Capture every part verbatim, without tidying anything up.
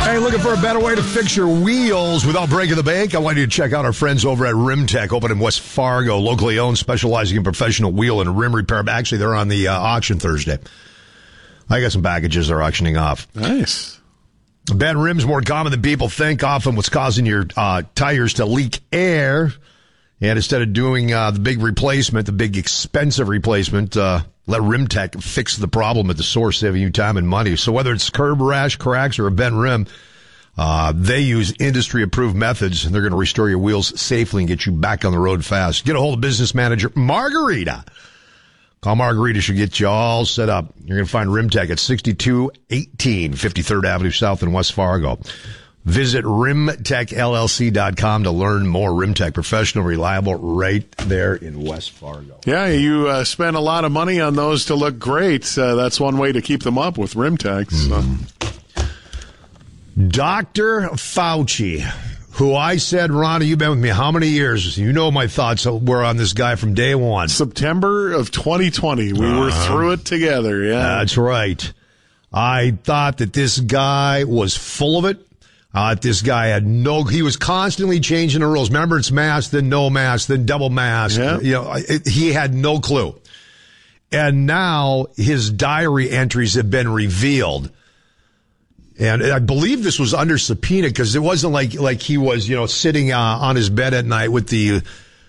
Hey, looking for a better way to fix your wheels without breaking the bank? I want you to check out our friends over at RimTech, open in West Fargo, locally owned, specializing in professional wheel and rim repair. Actually, they're on the uh, auction Thursday. I got some packages they're auctioning off. Nice. Bad rims more common than people think. Often what's causing your uh, tires to leak air. And instead of doing uh, the big replacement, the big expensive replacement, uh, let RimTech fix the problem at the source, saving you time and money. So whether it's curb rash, cracks, or a bent rim, uh, they use industry-approved methods, and they're going to restore your wheels safely and get you back on the road fast. Get a hold of business manager Margarita. Call Margarita. She'll get you all set up. You're going to find RimTech at sixty-two eighteen fifty-third Avenue South in West Fargo. Visit rim tech L L C dot com to learn more. RimTech, professional, reliable, right there in West Fargo. Yeah, you uh, spend a lot of money on those to look great. Uh, that's one way to keep them up with RimTech. So. Mm. Doctor Fauci, who I said, Ronnie, you've been with me how many years? You know my thoughts were on this guy from day one. September of twenty twenty. We uh, were through it together, yeah. That's right. I thought that this guy was full of it. Uh, this guy had no, he was constantly changing the rules. Remember, it's mask, then no mask, then double mask. Yeah. You know, it, he had no clue. And now his diary entries have been revealed. And I believe this was under subpoena because it wasn't like, like he was, you know, sitting uh, on his bed at night with the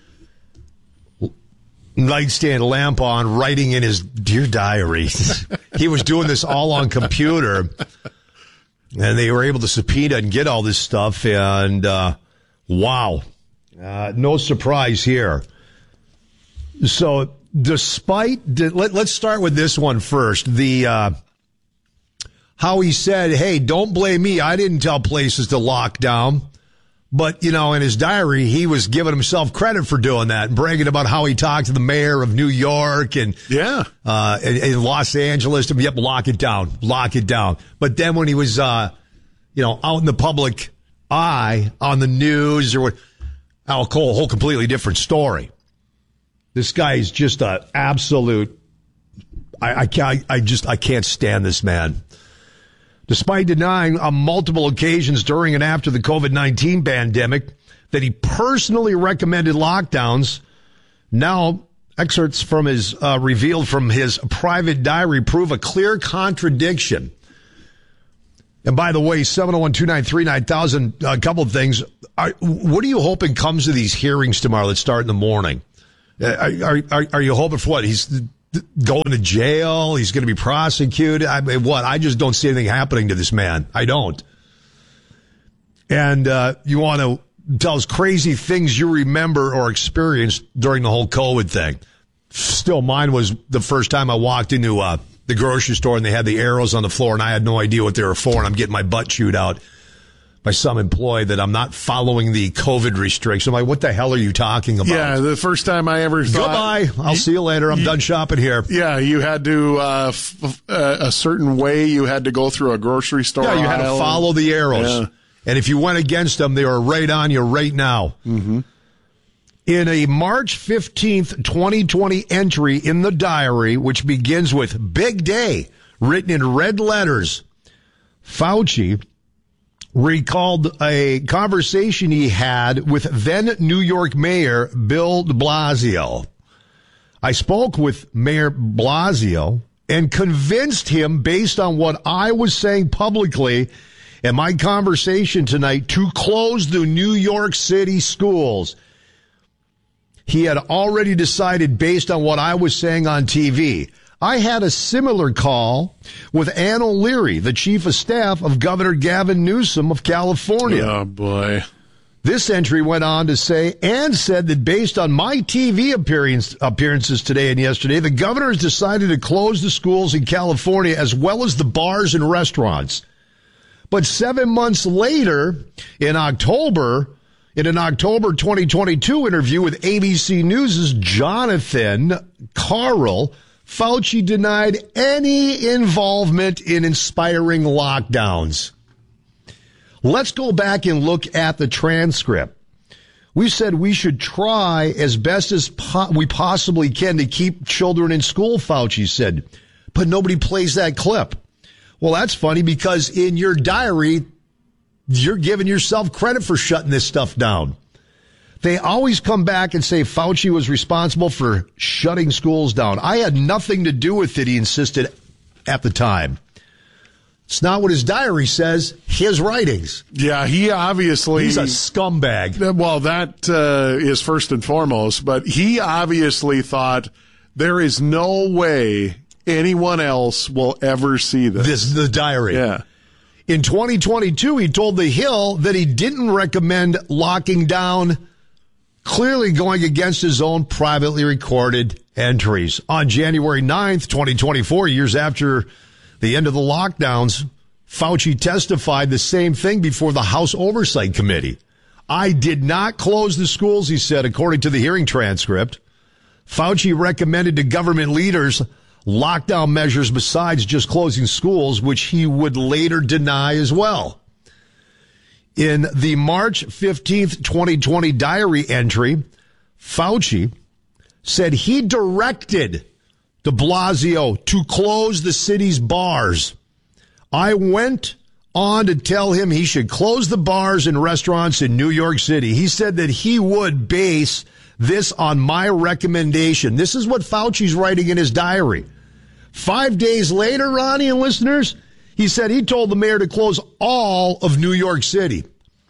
nightstand lamp on, writing in his dear diary. He was doing this all on computer. And they were able to subpoena and get all this stuff. And, uh, wow, uh, no surprise here. So despite, let, let's start with this one first. The, uh, how he said, hey, don't blame me. I didn't tell places to lock down. But, you know, in his diary, he was giving himself credit for doing that and bragging about how he talked to the mayor of New York and, yeah, uh, in, in Los Angeles to, yep, lock it down, lock it down. But then when he was, uh, you know, out in the public eye on the news or what, a whole, whole completely different story. This guy is just an absolute, I, I can't, I just, I can't stand this man. Despite denying on multiple occasions during and after the COVID nineteen pandemic that he personally recommended lockdowns, now excerpts from his uh, revealed from his private diary prove a clear contradiction. And by the way, seven oh one, two nine three, nine thousand, a couple of things. Are, what are you hoping comes to these hearings tomorrow that start in the morning? Are, are, are, are you hoping for what? He's going to jail? He's going to be prosecuted? I mean, what? I just don't see anything happening to this man. I don't. And uh, you want to tell us crazy things you remember or experienced during the whole COVID thing. Still, mine was the first time I walked into uh, the grocery store and they had the arrows on the floor and I had no idea what they were for, and I'm getting my butt chewed out by some employee that I'm not following the COVID restrictions. I'm like, what the hell are you talking about? Yeah, the first time I ever thought... Goodbye. I'll see you later. I'm you, done shopping here. Yeah, you had to, uh, f- uh, a certain way you had to go through a grocery store Yeah, you had to follow the arrows. Yeah. And if you went against them, they were right on you right now. Mm-hmm. In a March fifteenth, twenty twenty entry in the diary, which begins with Big Day, written in red letters, Fauci recalled a conversation he had with then New York Mayor Bill de Blasio. I spoke with Mayor Blasio and convinced him, based on what I was saying publicly in my conversation tonight, to close the New York City schools. He had already decided based on what I was saying on T V. I had a similar call with Ann O'Leary, the chief of staff of Governor Gavin Newsom of California. Oh, boy. This entry went on to say, Ann said that based on my T V appearance, appearances today and yesterday, the governor has decided to close the schools in California as well as the bars and restaurants. But seven months later, in October, in an October twenty twenty-two interview with A B C News' Jonathan Karl, Fauci denied any involvement in inspiring lockdowns. Let's go back and look at the transcript. We said we should try as best as po- we possibly can to keep children in school, Fauci said. But nobody plays that clip. Well, that's funny because in your diary, you're giving yourself credit for shutting this stuff down. They always come back and say Fauci was responsible for shutting schools down. I had nothing to do with it, he insisted at the time. It's not what his diary says, his writings. Yeah, he obviously... He's a scumbag. Well, that uh, is first and foremost, but he obviously thought there is no way anyone else will ever see this. This is the diary. Yeah. In twenty twenty-two, he told The Hill that he didn't recommend locking down, clearly going against his own privately recorded entries. On January ninth, twenty twenty-four, years after the end of the lockdowns, Fauci testified the same thing before the House Oversight Committee. I did not close the schools, he said, according to the hearing transcript. Fauci recommended to government leaders lockdown measures besides just closing schools, which he would later deny as well. In the March fifteenth, twenty twenty diary entry, Fauci said he directed de Blasio to close the city's bars. I went on to tell him he should close the bars and restaurants in New York City. He said that he would base this on my recommendation. This is what Fauci's writing in his diary. Five days later, Ronnie and listeners, he said he told the mayor to close all of New York City.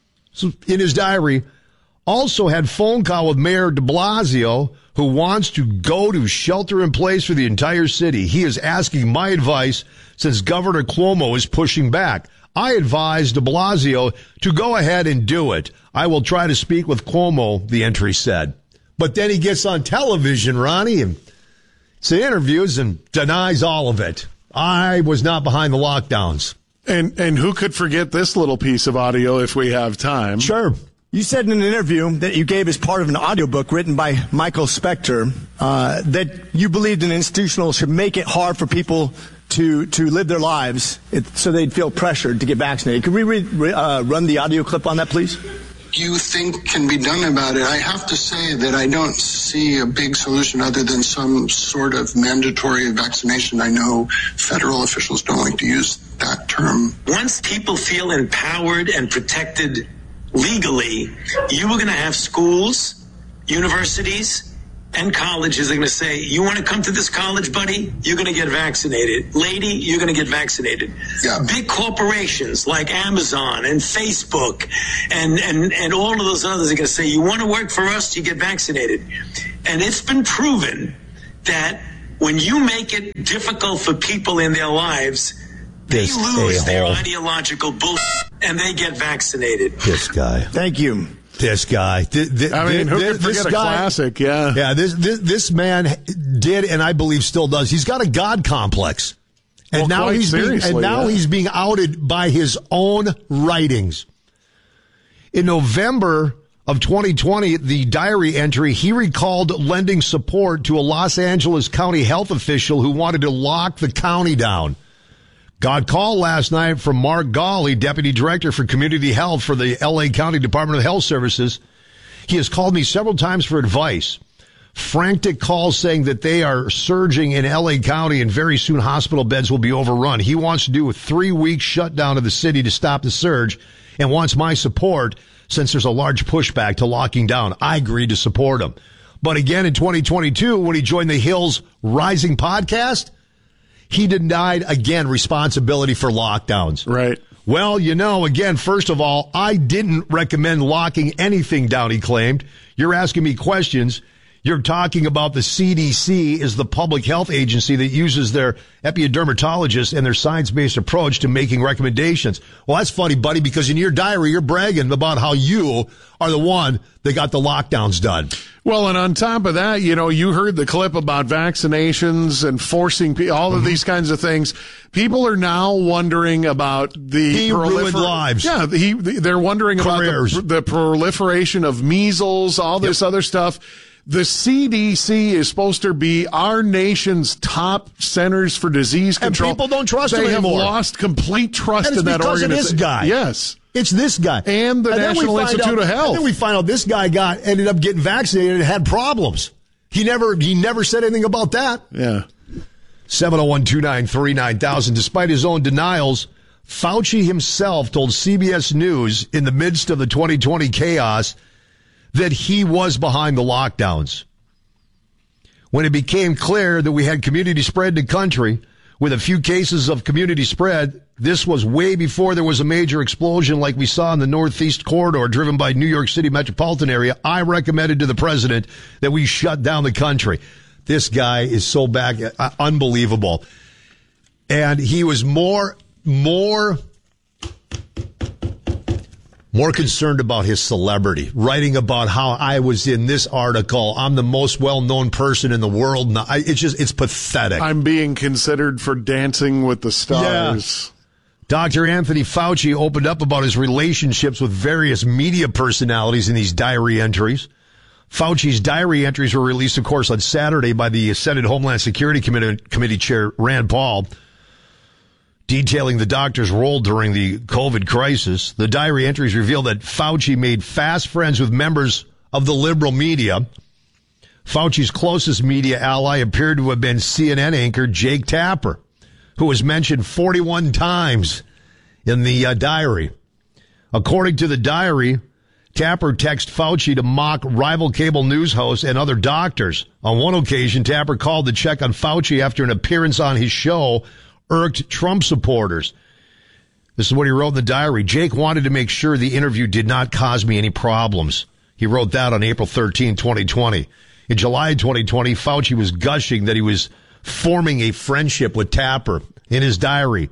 So in his diary, also had phone call with Mayor de Blasio, who wants to go to shelter in place for the entire city. He is asking my advice since Governor Cuomo is pushing back. I advise de Blasio to go ahead and do it. I will try to speak with Cuomo, the entry said. But then he gets on television, Ronnie, and say interviews and denies all of it. I was not behind the lockdowns. And and who could forget this little piece of audio if we have time? Sure. You said in an interview that you gave as part of an audiobook written by Michael Spector uh, that you believed an institutional should make it hard for people to to live their lives it, so they'd feel pressured to get vaccinated. Could we re, re, uh, run the audio clip on that, please? You think can be done about it? I have to say that I don't see a big solution other than some sort of mandatory vaccination. I know federal officials don't like to use that term. Once people feel empowered and protected legally, you are going to have schools, universities, and colleges are going to say, you want to come to this college, buddy? You're going to get vaccinated. Lady, you're going to get vaccinated. Yeah. Big corporations like Amazon and Facebook and, and, and all of those others are going to say, you want to work for us, you get vaccinated. And it's been proven that when you make it difficult for people in their lives, they This lose their a-hole. ideological bullshit and they get vaccinated. This guy. Thank you. This guy. Th- th- I mean, th- who th- could forget a classic? Yeah. Yeah, this, this this man did, and I believe still does. He's got a God complex, and Well, now quite he's being, seriously, and now yeah. he's being outed by his own writings. In November of twenty twenty, the diary entry, he recalled lending support to a Los Angeles County health official who wanted to lock the county down. Got a call last night from Mark Gawley, Deputy Director for Community Health for the L A County Department of Health Services. He has called me several times for advice. Frantic calls saying that they are surging in L A County and very soon hospital beds will be overrun. He wants to do a three-week shutdown of the city to stop the surge and wants my support since there's a large pushback to locking down. I agreed to support him. But again, in twenty twenty-two, when he joined the Hills Rising podcast, he denied, again, responsibility for lockdowns. Right. Well, you know, again, first of all, I didn't recommend locking anything down, he claimed. You're asking me questions. You're talking about the C D C is the public health agency that uses their epidemiologists and their science-based approach to making recommendations. Well, that's funny, buddy, because in your diary, you're bragging about how you are the one that got the lockdowns done. Well, and on top of that, you know, you heard the clip about vaccinations and forcing pe- all of mm-hmm. these kinds of things. People are now wondering about the he ruined lives. Yeah, he, they're wondering Careers. about the, the proliferation of measles, all this yep. other stuff. The C D C is supposed to be our nation's top centers for disease control. And people don't trust they them anymore. They have lost complete trust and in that organization. organization. It's because of this guy. Yes. It's this guy. And the and National Institute out, of Health. And then we find out this guy got ended up getting vaccinated and had problems. He never he never said anything about that. Yeah. seven oh one, two nine three, nine thousand. Despite his own denials, Fauci himself told C B S News in the midst of the twenty twenty chaos that he was behind the lockdowns. When it became clear that we had community spread in the country, with a few cases of community spread, this was way before there was a major explosion like we saw in the Northeast Corridor driven by New York City metropolitan area. I recommended to the president that we shut down the country. This guy is so back, uh, unbelievable. And he was more, more, more concerned about his celebrity, writing about how I was in this article. I'm the most well-known person in the world. It's just, it's pathetic. I'm being considered for Dancing with the Stars. Yeah. Doctor Anthony Fauci opened up about his relationships with various media personalities in these diary entries. Fauci's diary entries were released, of course, on Saturday by the Senate Homeland Security Committee, Committee Chair Rand Paul, detailing the doctor's role during the COVID crisis. The diary entries reveal that Fauci made fast friends with members of the liberal media. Fauci's closest media ally appeared to have been C N N anchor Jake Tapper, who was mentioned forty-one times in the uh, diary. According to the diary, Tapper texted Fauci to mock rival cable news hosts and other doctors. On one occasion, Tapper called to check on Fauci after an appearance on his show irked Trump supporters. This is what he wrote in the diary. Jake wanted to make sure the interview did not cause me any problems. He wrote that on April thirteenth, twenty twenty. In July twenty twenty, Fauci was gushing that he was forming a friendship with Tapper in his diary.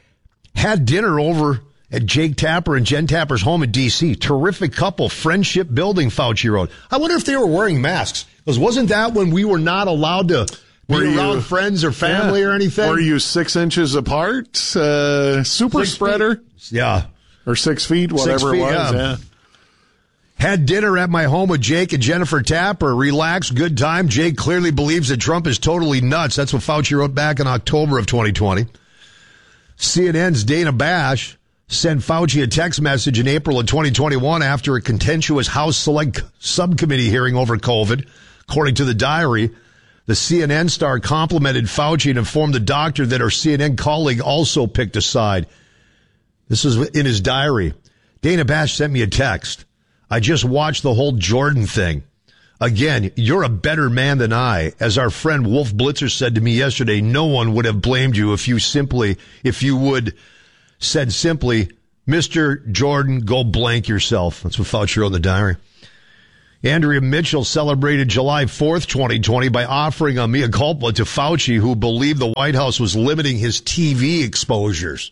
Had dinner over at Jake Tapper and Jen Tapper's home in D C. Terrific couple, friendship building, Fauci wrote. I wonder if they were wearing masks. Because wasn't that when we were not allowed to be Were around you, friends or family yeah. or anything? Were you six inches apart? Uh, super Six spreader? feet. Yeah. Or six feet, whatever Six feet, it was. yeah. Yeah. Had dinner at my home with Jake and Jennifer Tapper. Relaxed, good time. Jake clearly believes that Trump is totally nuts. That's what Fauci wrote back in October of twenty twenty. C N N's Dana Bash sent Fauci a text message in April of twenty twenty-one after a contentious House Select Subcommittee hearing over COVID. According to the diary, the C N N star complimented Fauci and informed the doctor that her C N N colleague also picked a side. This is in his diary. Dana Bash sent me a text. I just watched the whole Jordan thing. Again, you're a better man than I. As our friend Wolf Blitzer said to me yesterday, no one would have blamed you if you simply, if you would said simply, Mister Jordan, go blank yourself. That's what Fauci wrote in the diary. Andrea Mitchell celebrated July fourth, twenty twenty by offering a mea culpa to Fauci, who believed the White House was limiting his T V exposures.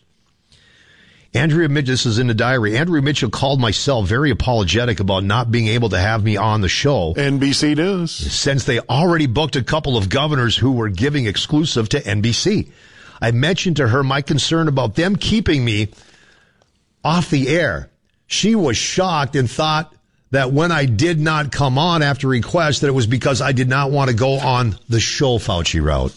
Andrea Mitchell, this is in the diary. Andrea Mitchell called myself very apologetic about not being able to have me on the show. N B C News. Since they already booked a couple of governors who were giving exclusive to N B C. I mentioned to her my concern about them keeping me off the air. She was shocked and thought that when I did not come on after request, that it was because I did not want to go on the show, Fauci wrote.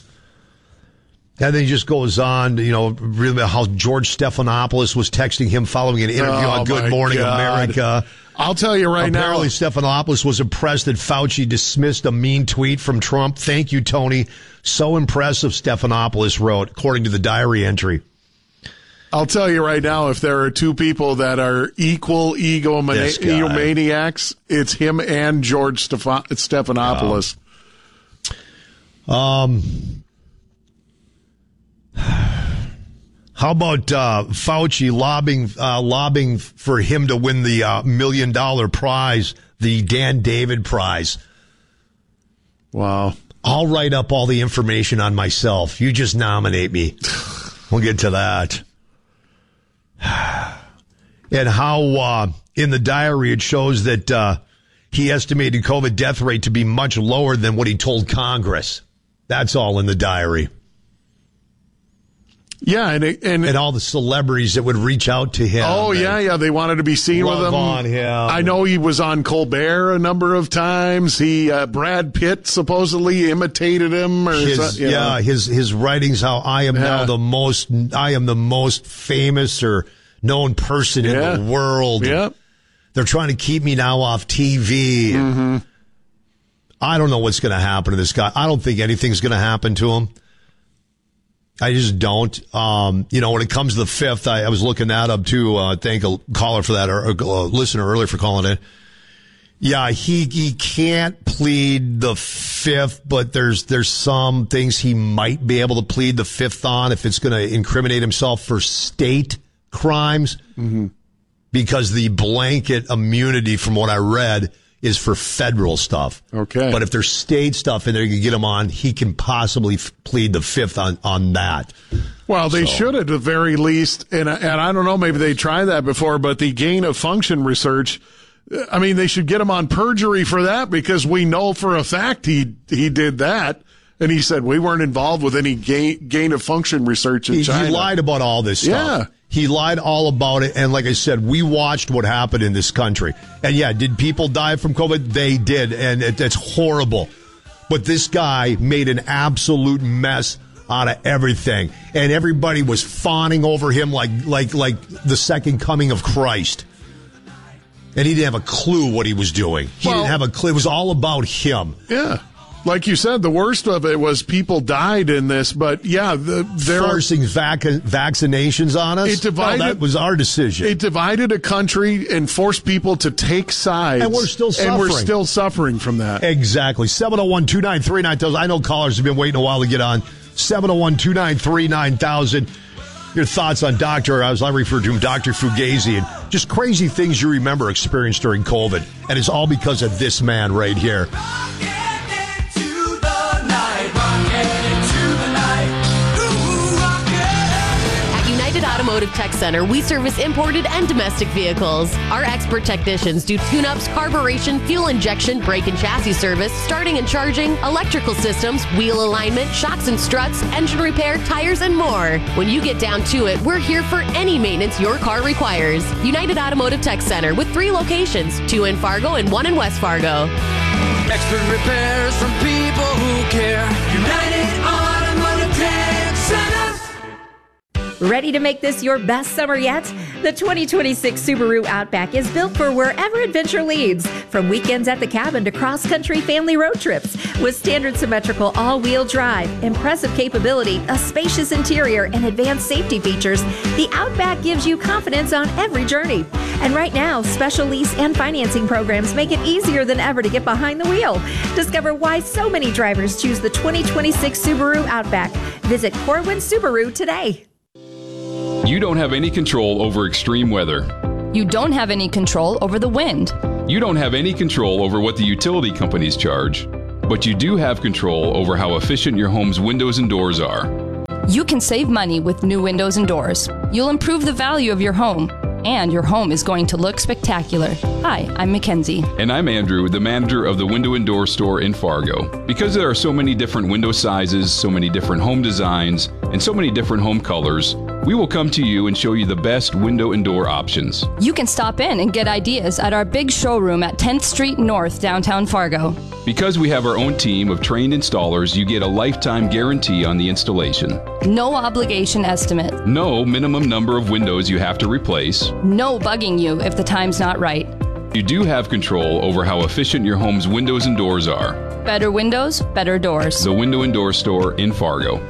And then he just goes on, you know, really how George Stephanopoulos was texting him following an interview Oh, on Good my Morning God. America. I'll tell you right Apparently, now. Stephanopoulos was impressed that Fauci dismissed a mean tweet from Trump. Thank you, Tony. So impressive, Stephanopoulos wrote, according to the diary entry. I'll tell you right now, if there are two people that are equal egomani- This guy. egomaniacs, it's him and George Stephan- Stephanopoulos. Um, how about uh, Fauci lobbying uh, lobbying for him to win the uh, million dollar prize, the Dan David Prize? Wow. I'll write up all the information on myself. You just nominate me. We'll get to that. And how uh, in the diary it shows that uh, he estimated COVID death rate to be much lower than what he told Congress. That's all in the diary. Yeah, and it, and, And all the celebrities that would reach out to him. oh yeah, yeah, they wanted to be seen with Love him. on him. I know he was on Colbert a number of times. He uh, Brad Pitt supposedly imitated him, or His, so, you yeah, know. his his writings. How I am now Yeah. the most. I am the most famous or known person Yeah. in the world. Yeah. They're trying to keep me now off T V. Mm-hmm. I don't know what's going to happen to this guy. I don't think anything's going to happen to him. I just don't. Um, you know, when it comes to the fifth, I, I was looking that up too. Uh, thank a caller for that, or a listener earlier for calling in. Yeah, he he can't plead the fifth, but there's there's some things he might be able to plead the fifth on if it's going to incriminate himself for state crimes, mm-hmm. because the blanket immunity, from what I read, is for federal stuff. Okay. But if there's state stuff in there you can get him on, he can possibly f- plead the fifth on, on that. Well, they so. should at the very least, and, and I don't know, maybe they tried that before, but the gain of function research, I mean, they should get him on perjury for that, because we know for a fact he he did that. And he said we weren't involved with any gain, gain of function research in he, China. He lied about all this stuff. Yeah. He lied all about it. And like I said, we watched what happened in this country. And yeah, did people die from COVID? They did. And it, it's horrible. But this guy made an absolute mess out of everything. And everybody was fawning over him like, like, like the second coming of Christ. And he didn't have a clue what he was doing. He well, didn't have a clue. It was all about him. Yeah. Like you said, the worst of it was people died in this, but yeah, the, there forcing vac- vaccinations on us. It divided, well, that was our decision. It divided a country and forced people to take sides, and we're still suffering. And we're still suffering from that. Exactly. seven oh one, two nine three, nine thousand. I know callers have been waiting a while to get on. seven oh one, two nine three, nine thousand. Your thoughts on Doctor, as I refer to him, Doctor Fugazi, and just crazy things you remember experienced during COVID. And it's all because of this man right here. Automotive Tech Center, we service imported and domestic vehicles. Our expert technicians do tune-ups, carburation, fuel injection, brake and chassis service, starting and charging, electrical systems, wheel alignment, shocks and struts, engine repair, tires, and more. When you get down to it, we're here for any maintenance your car requires. United Automotive Tech Center with three locations, two in Fargo and one in West Fargo. Expert repairs from people who care. United Automotive Tech Center. Ready to make this your best summer yet? The twenty twenty-six Subaru Outback is built for wherever adventure leads, from weekends at the cabin to cross-country family road trips. With standard symmetrical all-wheel drive, impressive capability, a spacious interior, and advanced safety features, the Outback gives you confidence on every journey. And right now, special lease and financing programs make it easier than ever to get behind the wheel. Discover why so many drivers choose the twenty twenty-six Subaru Outback. Visit Corwin Subaru today. You don't have any control over extreme weather. You don't have any control over the wind. You don't have any control over what the utility companies charge. But you do have control over how efficient your home's windows and doors are. You can save money with new windows and doors. You'll improve the value of your home, and your home is going to look spectacular. Hi, I'm Mackenzie. And I'm Andrew, the manager of the Window and Door Store in Fargo. Because there are so many different window sizes, so many different home designs, and so many different home colors, we will come to you and show you the best window and door options. You can stop in and get ideas at our big showroom at tenth Street North, downtown Fargo. Because we have our own team of trained installers, you get a lifetime guarantee on the installation. No obligation estimate. No minimum number of windows you have to replace. No bugging you if the time's not right. You do have control over how efficient your home's windows and doors are. Better windows, better doors. The Window and Door Store in Fargo.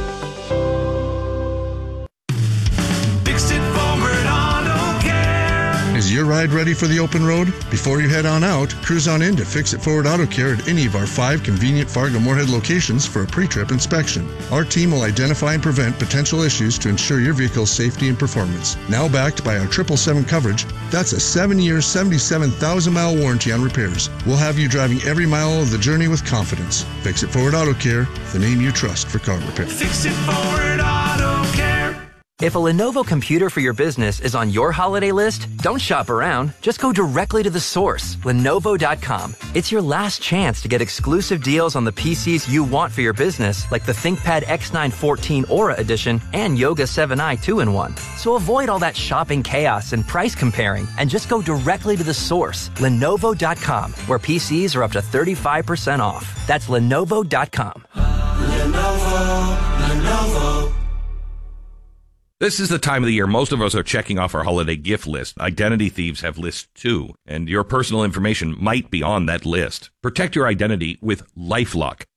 Is your ride ready for the open road? Before you head on out, cruise on in to Fix It Forward Auto Care at any of our five convenient Fargo-Moorhead locations for a pre-trip inspection. Our team will identify and prevent potential issues to ensure your vehicle's safety and performance. Now backed by our triple seven coverage, that's a seven-year, seventy-seven thousand mile warranty on repairs. We'll have you driving every mile of the journey with confidence. Fix It Forward Auto Care, the name you trust for car repair. Fix It Forward Auto Care. If a Lenovo computer for your business is on your holiday list, don't shop around. Just go directly to the source, Lenovo dot com. It's your last chance to get exclusive deals on the P Cs you want for your business, like the ThinkPad X nine fourteen Aura Edition and Yoga seven i two in one. So avoid all that shopping chaos and price comparing, and just go directly to the source, Lenovo dot com, where P Cs are up to thirty-five percent off. That's Lenovo dot com. Lenovo, Lenovo. This is the time of the year most of us are checking off our holiday gift list. Identity thieves have lists too, and your personal information might be on that list. Protect your identity with LifeLock.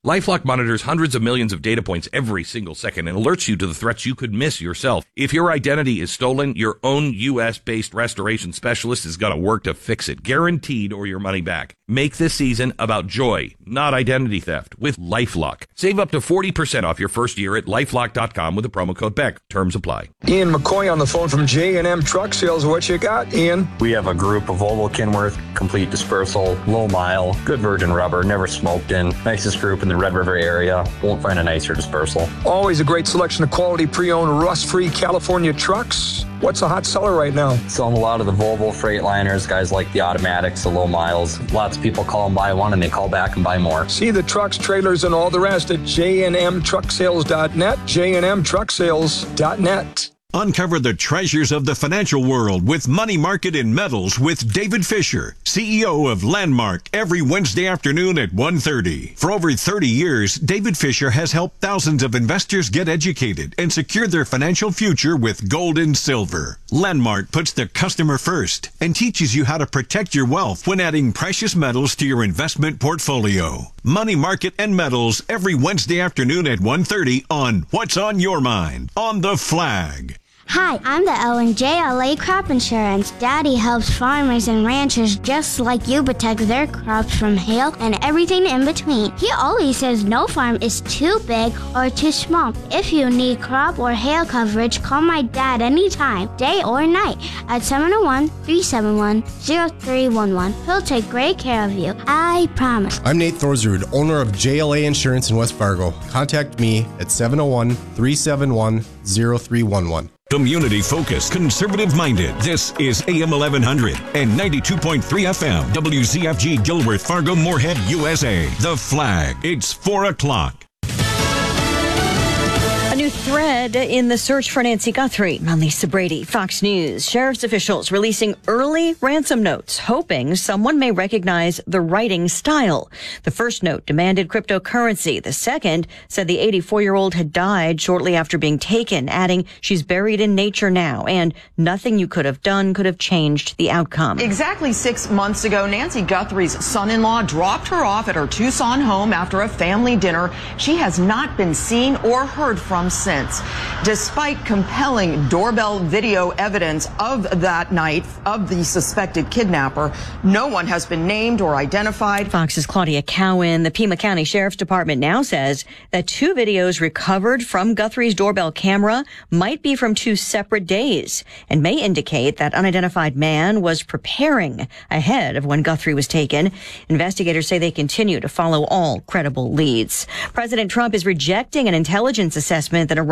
LifeLock monitors hundreds of millions of data points every single second and alerts you to the threats you could miss yourself. If your identity is stolen, your own U S-based restoration specialist is going to work to fix it, guaranteed, or your money back. Make this season about joy, not identity theft, with LifeLock. Save up to forty percent off your first year at LifeLock dot com with the promo code Beck. Terms apply. Ian McCoy on the phone from J and M Truck Sales. What you got, Ian? We have a group of Volvo Kenworth, complete dispersal, low mile, good virgin rubber, never smoked in. Nicest group in the Red River area. Won't find a nicer dispersal. Always a great selection of quality pre-owned rust-free California trucks. What's a hot seller right now? Selling a lot of the Volvo Freightliners, guys like the automatics, the low miles. Lots of people call and buy one and they call back and buy more. See the trucks, trailers, and all the rest at J and M truck sales dot net, J and M truck sales dot net. Uncover the treasures of the financial world with Money Market in Metals with David Fisher, C E O of Landmark, every Wednesday afternoon at one thirty. For over thirty years, David Fisher has helped thousands of investors get educated and secure their financial future with gold and silver. Landmark puts the customer first and teaches you how to protect your wealth when adding precious metals to your investment portfolio. Money Market and Metals every Wednesday afternoon at one thirty on What's on Your Mind on The Flag. Hi, I'm the Ellen J L A Crop Insurance. Daddy helps farmers and ranchers just like you protect their crops from hail and everything in between. He always says no farm is too big or too small. If you need crop or hail coverage, call my dad anytime, day or night, at seven oh one, three seven one, oh three one one. He'll take great care of you. I promise. I'm Nate Thorsrud, owner of J L A Insurance in West Fargo. Contact me at seven oh one, three seven one, oh three one one. Community focused, conservative minded. This is A M eleven hundred and ninety-two point three F M. W Z F G Gilworth, Fargo, Moorhead, U S A. The Flag. It's four o'clock. A new thread in the search for Nancy Guthrie. I'm Lisa Brady, Fox News. Sheriff's officials releasing early ransom notes, hoping someone may recognize the writing style. The first note demanded cryptocurrency. The second said the eighty-four-year-old had died shortly after being taken, adding she's buried in nature now, and nothing you could have done could have changed the outcome. Exactly six months ago, Nancy Guthrie's son-in-law dropped her off at her Tucson home after a family dinner. She has not been seen or heard from since. Despite compelling doorbell video evidence of that night of the suspected kidnapper, no one has been named or identified. Fox's Claudia Cowan. The Pima County Sheriff's Department now says that two videos recovered from Guthrie's doorbell camera might be from two separate days and may indicate that unidentified man was preparing ahead of when Guthrie was taken. Investigators say they continue to follow all credible leads. President Trump is rejecting an intelligence assessment that a